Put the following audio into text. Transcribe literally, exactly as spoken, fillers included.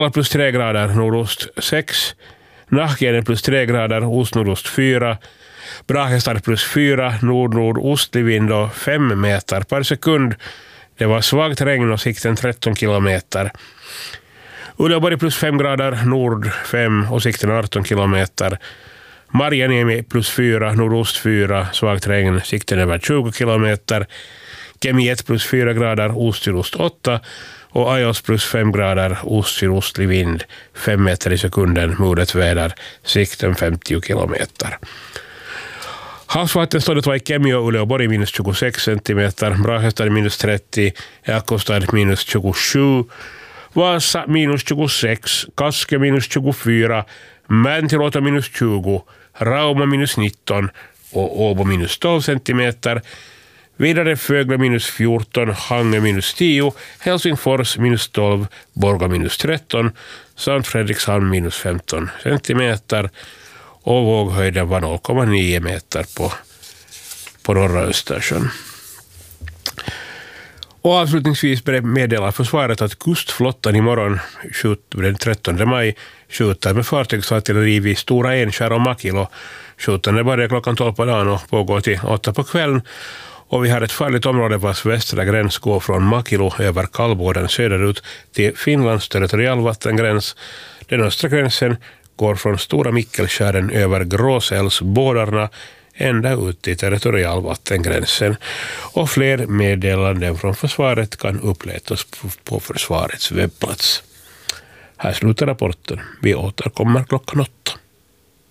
plus tre grader, nordost sex. Nahkiene plus tre grader, ost-nordost fyra. Brahestad plus fyra, nord-nordostlig vind och fem meter per sekund. Det var svagt regn och sikten tretton kilometer. Uleåborg plus fem grader, nord fem och sikten arton kilometer. Marjaniemi plus fyra, nordost fyra, svagt regn, sikten över tjugo kilometer. Kemi ett plus fyra grader, ost-sydost åtta. Och Ajos plus fem grader, ost-sydostlig vind, fem meter i sekunden, modet väder, sikten femtio kilometer. Havsvattenståndet var i Kemi och Uleåborg minus tjugosex centimeter, Brahestad minus trettio, Älvkostad minus tjugosju, Vasa minus tjugosex, Kaske minus tjugofyra, Mäntilåta minus tjugo, Rauma minus nitton och Åbo minus tolv centimeter. Vidare Fögle minus fjorton, Hange minus tio, Helsingfors minus tolv, Borga minus tretton, samt Fredrikshamn minus femton centimeter och våghöjden var noll komma nio meter på, på norra Östersjön. Och avslutningsvis meddelar försvaret att kustflottan imorgon den trettonde maj skjuter med fartygsartilleri vid Stora Enskär och Makilo. Skjutandet börjar klockan tolv på dagen och pågår till åtta på kvällen. Och vi har ett farligt område vars västra gräns går från Makilo över Kalvbåden söderut till Finlands territorialvattengräns. Den östra gränsen går från Stora Mikkelskären över Gråsälsbådarna ända ut till territorialvattengränsen. Och fler meddelanden från försvaret kan uppletas på försvarets webbplats. Här slutar rapporten. Vi återkommer klockan åtta.